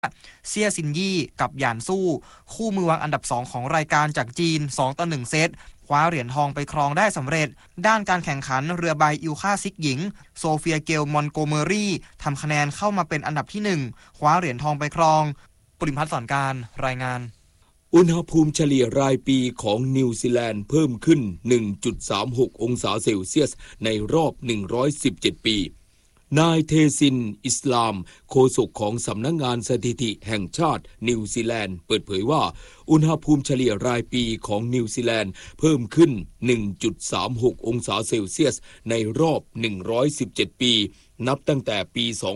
เซี่ยซินยี่กับหยานสู้คู่มือวางอันดับ2ของรายการจากจีน2-1เซตคว้าเหรียญทองไปครองได้สำเร็จด้านการแข่งขันเรือใบอิลคาซิกหญิงโซเฟียเกลมอนโกเมอรี่ทำคะแนนเข้ามาเป็นอันดับที่1คว้าเหรียญทองไปครองปริมพัฒน์สอนการรายงานอุณหภูมิเฉลี่ยรายปีของนิวซีแลนด์เพิ่มขึ้น 1.36 องศาเซลเซียสในรอบ117ปีนายเทซินอิสลามโฆษกของสำนักงานสถิติแห่งชาตินิวซีแลนด์เปิดเผยว่าอุณหภูมิเฉลี่ยรายปีของนิวซีแลนด์เพิ่มขึ้น 1.36 องศาเซลเซียสในรอบ117ปีนับตั้งแต่ปี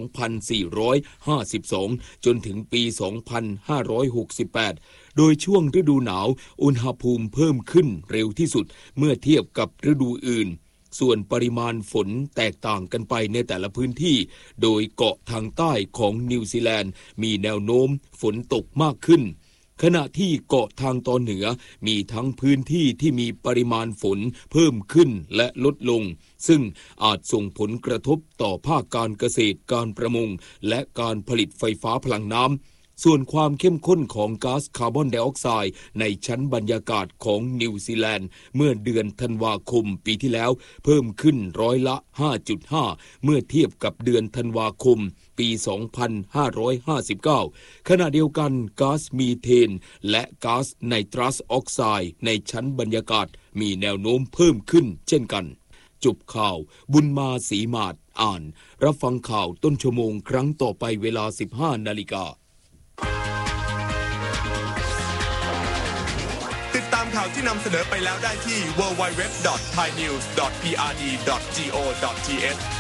2452 จนถึงปี 2568 โดยช่วงฤดูหนาวอุณหภูมิเพิ่มขึ้นเร็วที่สุดเมื่อเทียบกับฤดูอื่นส่วนปริมาณฝนแตกต่างกันไปในแต่ละพื้นที่โดยเกาะทางใต้ของนิวซีแลนด์มีแนวโน้มฝนตกมากขึ้นขณะที่เกาะทางตอนเหนือมีทั้งพื้นที่ที่มีปริมาณฝนเพิ่มขึ้นและลดลงซึ่งอาจส่งผลกระทบต่อภาคการเกษตรการประมงและการผลิตไฟฟ้าพลังน้ำส่วนความเข้มข้นของก๊าซคาร์บอนไดออกไซด์ในชั้นบรรยากาศของนิวซีแลนด์เมื่อเดือนธันวาคมปีที่แล้วเพิ่มขึ้นร้อยละ 5.5 เมื่อเทียบกับเดือนธันวาคมปี 2559 ขณะเดียวกันก๊าซมีเทนและก๊าซไนตรัสออกไซด์ในชั้นบรรยากาศมีแนวโน้มเพิ่มขึ้นเช่นกันจบข่าวบุญมาศรีมาศอ่านรับฟังข่าวต้นชั่วโมงครั้งต่อไปเวลา 15 นาฬิกาติดตามข่าวที่นำเสนอไปแล้วได้ที่ www.thainews.prd.go.th